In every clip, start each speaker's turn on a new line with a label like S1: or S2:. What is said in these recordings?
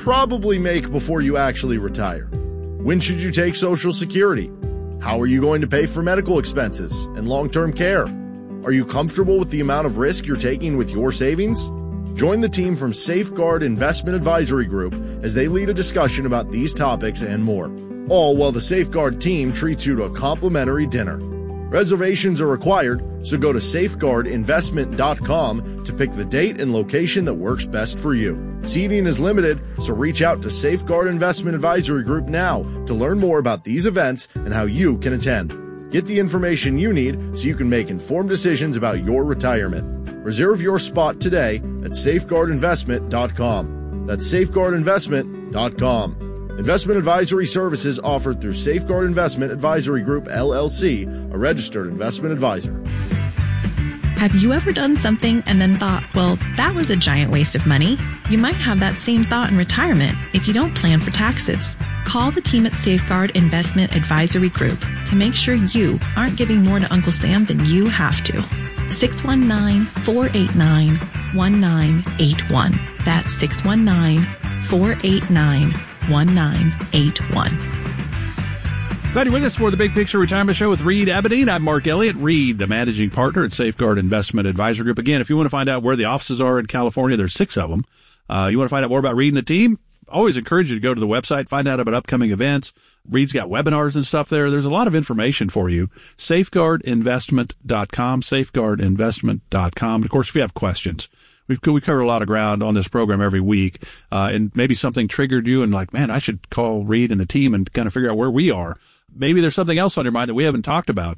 S1: probably make before you actually retire. When should you take Social Security? How are you going to pay for medical expenses and long-term care? Are you comfortable with the amount of risk you're taking with your savings? Join the team from Safeguard Investment Advisory Group as they lead a discussion about these topics and more, all while the Safeguard team treats you to a complimentary dinner. Reservations are required, so go to safeguardinvestment.com to pick the date and location that works best for you. Seating is limited, so reach out to Safeguard Investment Advisory Group now to learn more about these events and how you can attend. Get the information you need so you can make informed decisions about your retirement. Reserve your spot today at safeguardinvestment.com. That's safeguardinvestment.com. Investment advisory services offered through Safeguard Investment Advisory Group, LLC, a registered investment advisor.
S2: Have you ever done something and then thought, well, that was a giant waste of money? You might have that same thought in retirement if you don't plan for taxes. Call the team at Safeguard Investment Advisory Group to make sure you aren't giving more to Uncle Sam than you have to. 619-489-1981. That's 619-489-1981.
S3: Glad you're with us for the Big Picture Retirement Show with Reed Aberdeen. I'm Mark Elliott. Reed, the managing partner at Safeguard Investment Advisory Group. Again, if you want to find out where the offices are in California, there's 6 of them. You want to find out more about Reed and the team? Always encourage you to go to the website, find out about upcoming events. Reed's got webinars and stuff there. There's a lot of information for you. Safeguardinvestment.com, safeguardinvestment.com. And of course, if you have questions, we cover a lot of ground on this program every week, and maybe something triggered you and like, man, I should call Reed and the team and kind of figure out where we are. Maybe there's something else on your mind that we haven't talked about.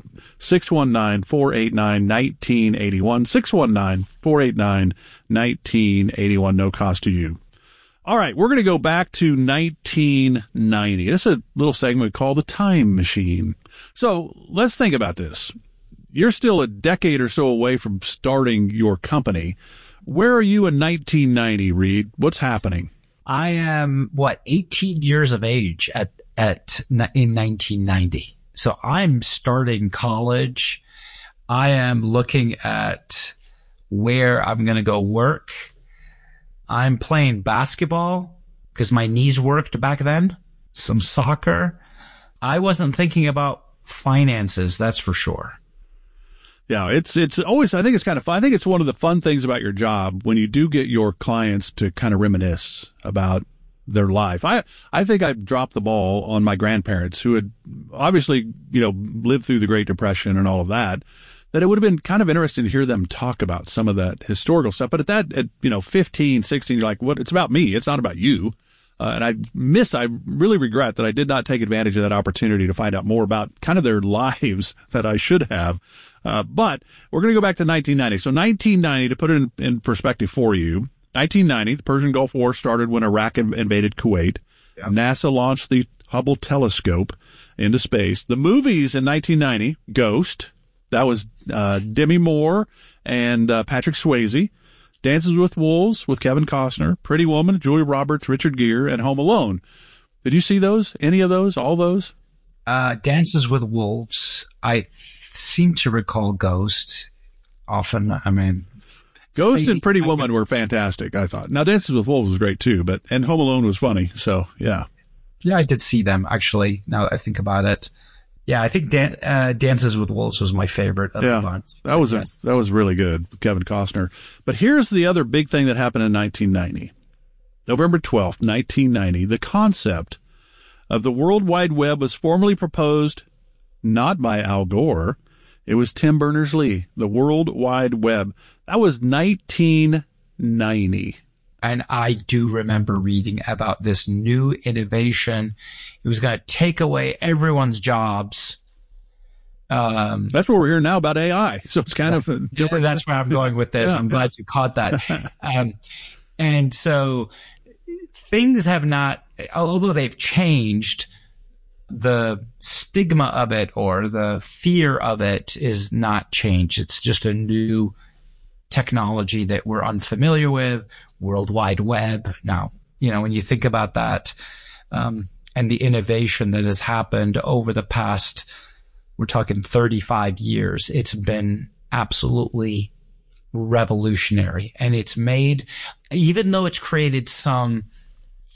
S3: 619-489-1981, 619-489-1981, no cost to you. All right, we're going to go back to 1990. This is a little segment we call the Time Machine. So let's think about this. You're still a decade or so away from starting your company. Where are you in 1990, Reed? What's happening?
S4: I am, 18 years of age in 1990. So I'm starting college. I am looking at where I'm going to go work. I'm playing basketball because my knees worked back then. Some soccer. I wasn't thinking about finances, that's for sure.
S3: Yeah, it's always, I think it's kind of fun. I think it's one of the fun things about your job when you do get your clients to kind of reminisce about their life. I think I dropped the ball on my grandparents who had obviously, lived through the Great Depression and all of that it would have been kind of interesting to hear them talk about some of that historical stuff. But at 15, 16, you're like, what? It's about me. It's not about you. And I really regret that I did not take advantage of that opportunity to find out more about kind of their lives that I should have. But we're going to go back to 1990. So 1990, to put it in perspective for you, 1990, the Persian Gulf War started when Iraq invaded Kuwait. Yep. NASA launched the Hubble telescope into space. The movies in 1990, Ghost, that was Demi Moore and Patrick Swayze. Dances with Wolves with Kevin Costner, Pretty Woman, Julia Roberts, Richard Gere, and Home Alone. Did you see those? Any of those? All those?
S4: Dances with Wolves. I seem to recall Ghost often. I mean,
S3: Ghost and Pretty Woman were fantastic, I thought. Now, Dances with Wolves was great too, and Home Alone was funny. So, yeah.
S4: Yeah, I did see them, actually, now that I think about it. Yeah, I think Dances with Wolves was my favorite of the bunch.
S3: That was really good with Kevin Costner. But here's the other big thing that happened in 1990. November 12th, 1990, the concept of the World Wide Web was formally proposed not by Al Gore. It was Tim Berners-Lee, the World Wide Web. That was 1990.
S4: And I do remember reading about this new innovation. It was going to take away everyone's jobs.
S3: That's what we're hearing now about AI. So it's kind of different.
S4: That's where I'm going with this. Yeah. I'm glad you caught that. And so things have not, although they've changed, the stigma of it or the fear of it is not changed. It's just a new technology that we're unfamiliar with. World Wide Web. Now, when you think about that, and the innovation that has happened over the past, we're talking 35 years, it's been absolutely revolutionary. And it's made, even though it's created some